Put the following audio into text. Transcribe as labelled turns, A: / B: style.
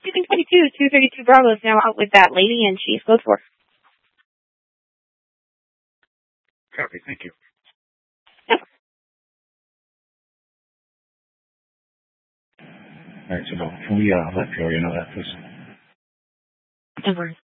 A: 222, 232 Bravo is now out with that lady, and she's code 4.
B: Copy, thank you.
A: Yep.
B: All right, so can we let Peoria know that, please?
A: Don't worry.